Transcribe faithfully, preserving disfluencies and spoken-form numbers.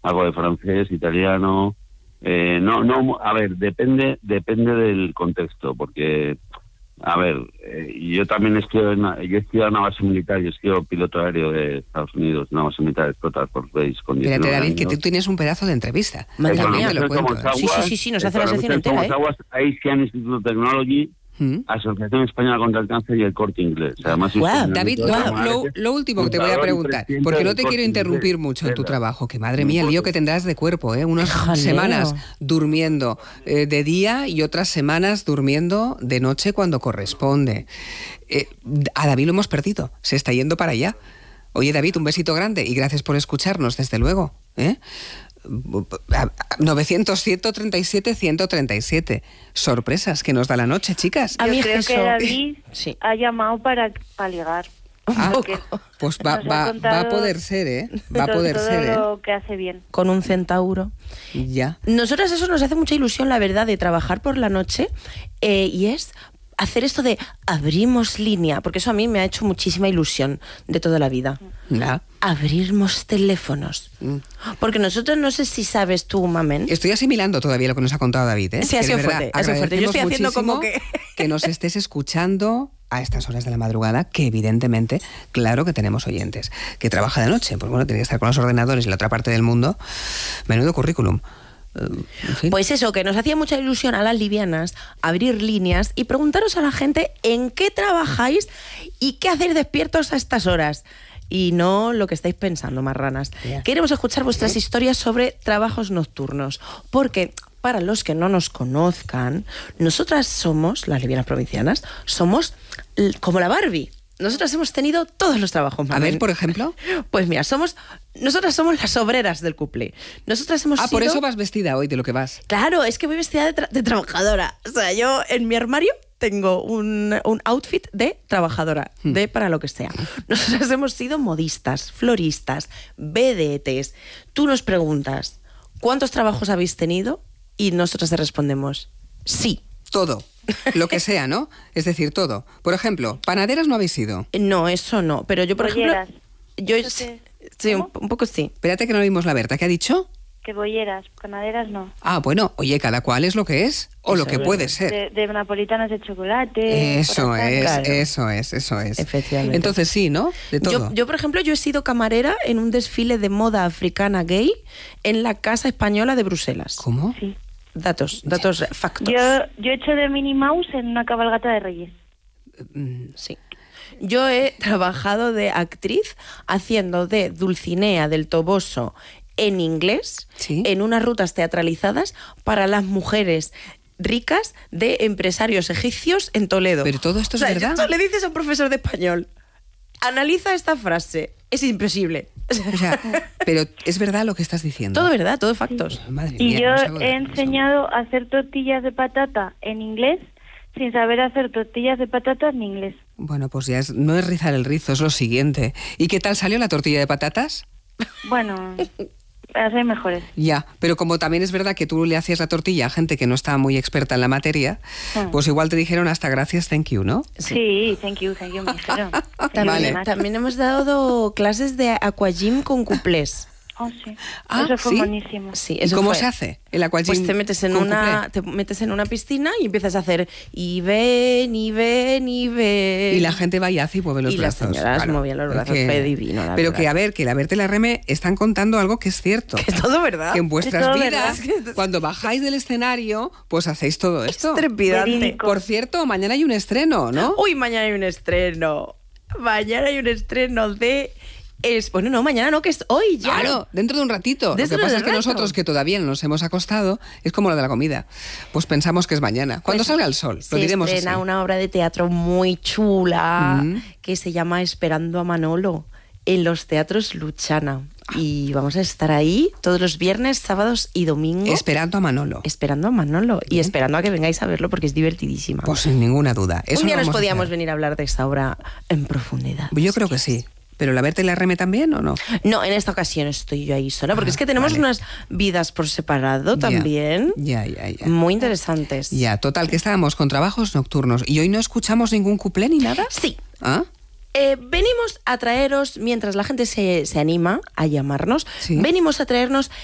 algo de francés, italiano. Eh, no, no, a ver, depende, depende del contexto, porque, a ver, eh, yo también estudio en, yo he estudiado en una base militar, yo he sido piloto aéreo de Estados Unidos, una base militar de Scott Air Force Base con Espérate, David, años. que tú tienes un pedazo de entrevista. Madre mía, te lo cuento. Aguas, sí, sí, sí, sí, nos hace la sección entera, ¿eh? Aguas, Asian Institute of Technology, ¿Mm? Asociación Española contra el Cáncer y el Corte Inglés. Además, wow, David, lo, lo, lo último que te voy a preguntar, porque no te quiero interrumpir mucho en tu trabajo, que madre mía, el lío que tendrás de cuerpo, ¿eh? Unas Jaleo. semanas durmiendo eh, de día y otras semanas durmiendo de noche cuando corresponde. Eh, a David lo hemos perdido, se está yendo para allá. Oye, David, un besito grande y gracias por escucharnos, desde luego, ¿eh? novecientos, ciento treinta y siete, ciento treinta y siete. Sorpresas que nos da la noche, chicas. Yo creo que David sí. ha llamado para, para ligar. Ah, pues va, va, va a poder ser, ¿eh? Va a poder todo ser, ¿eh? Lo que hace bien. Con un centauro. Ya. Nosotras eso nos hace mucha ilusión, la verdad, de trabajar por la noche, eh, y es hacer esto de abrimos línea, porque eso a mí me ha hecho muchísima ilusión de toda la vida. ¿Ya? Abrimos teléfonos. Mm. Porque nosotros, no sé si sabes tú, Mamen. Estoy asimilando todavía lo que nos ha contado David, ¿eh? Sí, ha sido fuerte, ha sido fuerte. Yo estoy haciendo como que... que nos estés escuchando a estas horas de la madrugada, que evidentemente, claro que tenemos oyentes. Que trabaja de noche, pues bueno, tiene que estar con los ordenadores en la otra parte del mundo. Menudo currículum. En fin. Pues eso, que nos hacía mucha ilusión a las livianas abrir líneas y preguntaros a la gente en qué trabajáis y qué hacéis despiertos a estas horas. Y no lo que estáis pensando, marranas. Yeah. Queremos escuchar vuestras historias sobre trabajos nocturnos, porque para los que no nos conozcan, nosotras somos, las livianas provincianas, somos como la Barbie. Nosotras hemos tenido todos los trabajos. A ver, por ejemplo. Pues mira, somos, nosotras somos las obreras del cuplé. Nosotras hemos Ah, sido... por eso vas vestida hoy, de lo que vas. Claro, es que voy vestida de, tra de trabajadora. O sea, yo en mi armario tengo un, un outfit de trabajadora, hmm. de para lo que sea. Nosotras hemos sido modistas, floristas, vedetes. Tú nos preguntas, ¿cuántos trabajos habéis tenido? Y nosotras te respondemos, sí. Todo. Lo que sea, ¿no? Es decir, todo. Por ejemplo, panaderas no habéis sido. No, eso no. Pero yo, por bolleras. ejemplo... Yo sí, sí un, un poco sí. Espérate que no oímos la Berta. ¿Qué ha dicho? Que bolleras, panaderas no. Ah, bueno, oye, cada cual es lo que es o eso lo que es. puede ser. De, de napolitanas de chocolate. Eso es, claro. eso es, eso es. Efectivamente. Entonces sí, ¿no? De todo. Yo, yo, por ejemplo, yo he sido camarera en un desfile de moda africana gay en la Casa Española de Bruselas. ¿Cómo? Sí. Datos, datos, factos. Yo, yo he hecho de Minnie Mouse en una cabalgata de Reyes. Sí. Yo he trabajado de actriz haciendo de Dulcinea del Toboso en inglés, ¿sí? en unas rutas teatralizadas para las mujeres ricas de empresarios egipcios en Toledo. Pero todo esto es o sea, verdad. Esto le dices a un profesor de español, analiza esta frase, es imposible. O sea, pero es verdad lo que estás diciendo. Todo verdad, todo factos. Sí. Madre y mía, yo no he enseñado a hacer tortillas de patata en inglés sin saber hacer tortillas de patatas en inglés. Bueno, pues ya es, no es rizar el rizo, es lo siguiente. ¿Y qué tal salió la tortilla de patatas? Bueno, las hay mejores. Ya, pero como también es verdad que tú le hacías la tortilla a gente que no está muy experta en la materia, mm. pues igual te dijeron hasta gracias, thank you, ¿no? Sí, sí thank you, thank you, me dijeron. También, vale. también hemos dado clases de aquagym con cuplés. Oh, sí. Ah, eso fue ¿sí? buenísimo. Sí, ¿Y cómo fue. se hace el aquagym? Pues te metes en una te metes en una piscina y empiezas a hacer y ven, y ven, y ven. Y la gente va y hace y mueve los y brazos. Y las señoras claro. movían los brazos, que, fue divino, la Pero verdad. que a ver, que la Berta y la Reme están contando algo que es cierto. Que es todo verdad. Que en vuestras vidas, verdad. cuando bajáis del escenario, pues hacéis todo esto. Es trepidante. Por cierto, mañana hay un estreno, ¿no? Uy, mañana hay un estreno. Mañana hay un estreno de... Es, bueno, no, mañana no, que es hoy ya. Claro, dentro de un ratito. Dentro Lo que pasa de es que rato. nosotros, que todavía no nos hemos acostado, es como lo de la comida. Pues pensamos que es mañana. Cuando pues salga el sol, lo diremos Se estrena así. una obra de teatro muy chula mm. que se llama Esperando a Manolo en los teatros Luchana. Y vamos a estar ahí todos los viernes, sábados y domingos. Esperando a Manolo. Esperando a Manolo. Y esperando a que vengáis a verlo porque es divertidísima. Pues sin ninguna duda. Eso Un día nos vamos podíamos venir a hablar de esta obra en profundidad. Yo creo que sí. ¿Pero la Berta y la Reme también o no? No, en esta ocasión estoy yo ahí sola, porque ah, es que tenemos vale. unas vidas por separado también. Ya, ya, ya. Muy interesantes. Ya, total, que estábamos con trabajos nocturnos. ¿Y hoy no escuchamos ningún cuplé ni nada? Sí. ¿Ah? Eh, venimos a traeros, mientras la gente se, se anima a llamarnos, ¿sí? venimos a traernos